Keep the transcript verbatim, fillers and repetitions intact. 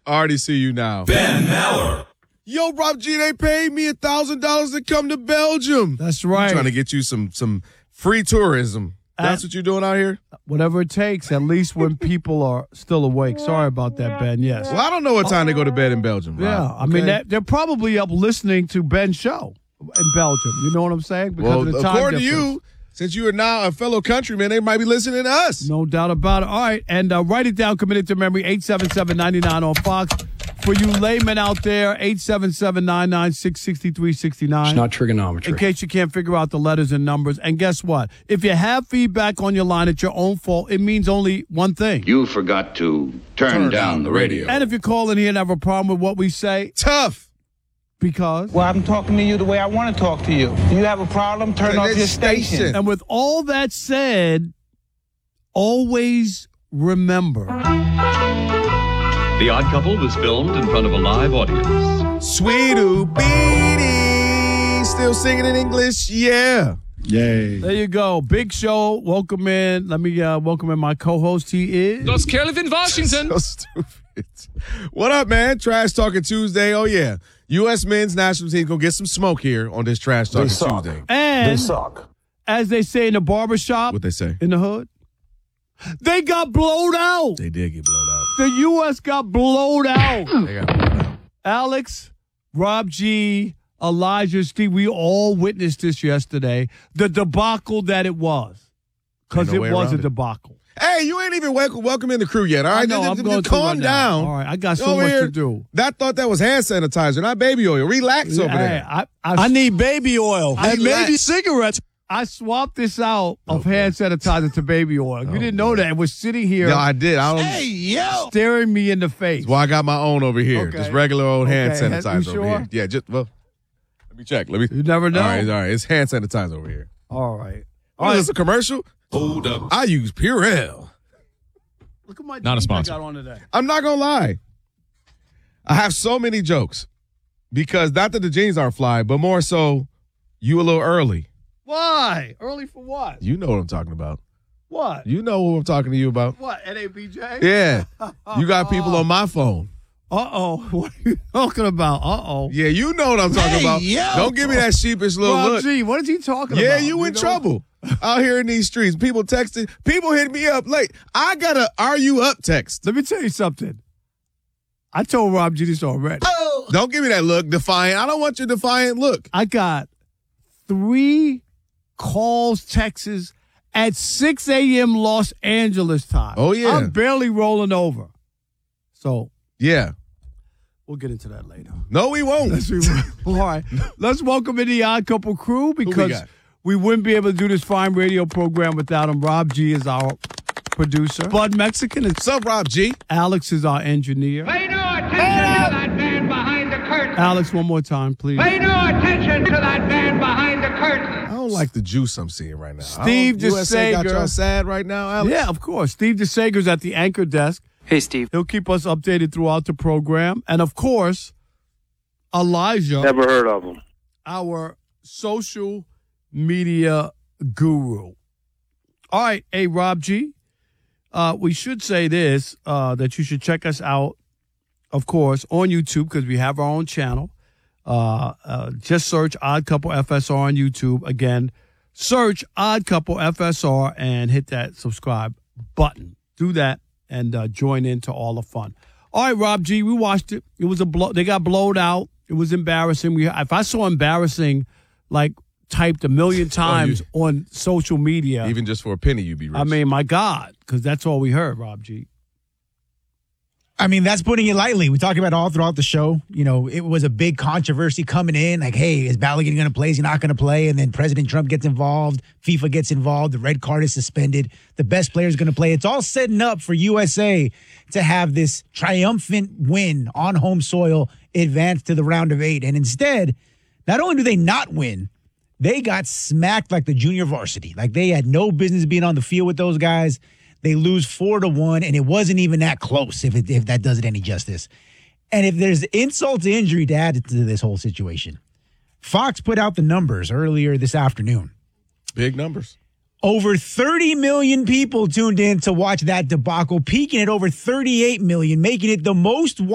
I already see you now. Ben Maller. Yo, Rob G, they paid me one thousand dollars to come to Belgium. That's right. I'm trying to get you some some free tourism. That's uh, what you're doing out here? Whatever it takes, at least when people are still awake. Sorry about that, Ben. Yes. Well, I don't know what time oh. they go to bed in Belgium. Yeah, Rob. I okay. mean, they're, they're probably up listening to Ben's show in Belgium. You know what I'm saying? Because well, of the time according difference. to you, since you are now a fellow countryman, they might be listening to us. No doubt about it. All right, and uh, write it down, commit it to memory, eight seven seven, nine nine on Fox. For you laymen out there, eight seven seven, nine nine six, six three six nine. It's not trigonometry. In case you can't figure out the letters and numbers. And guess what? If you have feedback on your line, it's your own fault. It means only one thing. You forgot to turn, turn down the radio. And if you call in here and have a problem with what we say, tough. Because? Well, I'm talking to you the way I want to talk to you. Do you have a problem? Turn and off your station. station. And with all that said, always remember. The Odd Couple was filmed in front of a live audience. Sweet-oo beanie. Still singing in English? Yeah. Yay. There you go. Big show. Welcome in. Let me uh, welcome in my co-host. He is... Los Kelvin Washington. So stupid. What up, man? Trash Talking Tuesday. Oh, yeah. U S men's national team going to get some smoke here on this Trash Talking Tuesday. And they suck. As they say in the barbershop. What they say? In the hood. They got blowed out. They did get blowed out. The U S got blowed out. They got blowed out. Alex, Rob G, Elijah, Steve, we all witnessed this yesterday. The debacle that it was. Because no it was a it. debacle. Hey, you ain't even welcome, welcome in the crew yet, all right? I know, just, I'm just, going just calm right down. All right, I got so Over much here, to do. That thought that was hand sanitizer, not baby oil. Relax over Hey, there. I, I, I need baby oil I and relax. maybe cigarettes. I swapped this out of okay. hand sanitizer to baby oil. You oh, didn't know that. It was sitting here. No, I did. I don't, hey, yo. Staring me in the face. Well, I got my own over here. Okay. Just regular old hand okay. sanitizer sure? over here. Yeah, just, well, let me check. Let me. You never know. All right, all right. It's hand sanitizer over here. All right. Oh, all right. Is this a commercial? Hold up. I use Purell. Look at my Not a sponsor. I got on today. I'm not going to lie. I have so many jokes because not that the jeans aren't fly, but more so you a little early. Why? Early for what? You know what I'm talking about. What? You know what I'm talking to you about. What? N A B J? Yeah. You got people on my phone. Uh-oh. What are you talking about? Uh-oh. Yeah, you know what I'm talking hey, about. Yo. Don't give me that sheepish little Rob look. G, what is he talking yeah, about? you, you in know? trouble out here in these streets. People texting. People hit me up late. I got a are you up text. Let me tell you something. I told Rob G this already. Oh. Don't give me that look, defiant. I don't want your defiant look. I got three calls, texts at six a.m. Los Angeles time. Oh, yeah. I'm barely rolling over. So, yeah. We'll get into that later. No, we won't. Let's be, all right. Let's welcome in the Odd Couple crew because we, we wouldn't be able to do this fine radio program without him. Rob G is our producer. Bud Mexican is. What's up, Rob G? Alex is our engineer. Pay no attention to that man behind the curtain. Alex, one more time, please. Pay no attention to that man behind the curtain. I don't like the juice I'm seeing right now. Steve DeSager. got y'all sad right now, Alex? Yeah, of course. Steve DeSager's at the anchor desk. Hey, Steve. He'll keep us updated throughout the program. And, of course, Elijah. Never heard of him. Our social media guru. All right. Hey, Rob G. Uh, we should say this, uh, that you should check us out, of course, on YouTube because we have our own channel. Uh, uh, just search Odd Couple F S R on YouTube. Again, search Odd Couple F S R and hit that subscribe button. Do that and uh, join into all the fun. All right, Rob G, we watched it. It was a blow. They got blowed out. It was embarrassing. We, if I saw embarrassing, like typed a million times oh, you, on social media, even just for a penny, you'd be rich. I mean, my God, because that's all we heard, Rob G. I mean, that's putting it lightly. We talked about it all throughout the show. You know, it was a big controversy coming in. Like, hey, is Balogun going to play? Is he not going to play? And then President Trump gets involved. FIFA gets involved. The red card is suspended. The best player is going to play. It's all setting up for U S A to have this triumphant win on home soil, advance to the round of eight. And instead, not only do they not win, they got smacked like the junior varsity. Like they had no business being on the field with those guys. They lose four to one, and it wasn't even that close, if it, if that does it any justice. And if there's insult to injury to add to this whole situation, Fox put out the numbers earlier this afternoon. Big numbers. Over thirty million people tuned in to watch that debacle, peaking at over thirty-eight million, making it the most